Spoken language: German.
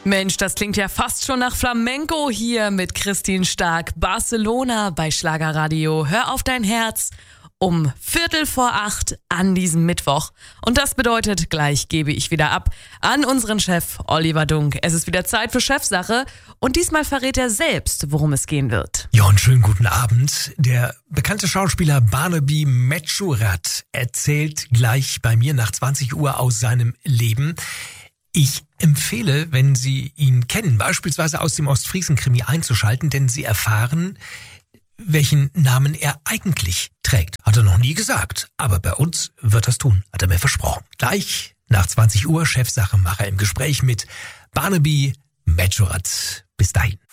Mensch, das klingt ja fast schon nach Flamenco hier mit Christine Stark. Barcelona bei Schlagerradio. Hör auf dein Herz um 7:45 an diesem Mittwoch. Und das bedeutet, gleich gebe ich wieder ab an unseren Chef Oliver Dunk. Es ist wieder Zeit für Chefsache und diesmal verrät er selbst, worum es gehen wird. Ja, und schönen guten Abend. Der bekannte Schauspieler Barnaby Mechurat erzählt gleich bei mir nach 20 Uhr aus seinem Leben. Ich empfehle, wenn Sie ihn kennen, beispielsweise aus dem Ostfriesen-Krimi einzuschalten, denn Sie erfahren, welchen Namen er eigentlich trägt. Hat er noch nie gesagt, aber bei uns wird das tun, hat er mir versprochen. Gleich nach 20 Uhr Chefsachemacher im Gespräch mit Barnaby Mechurat. Bis dahin.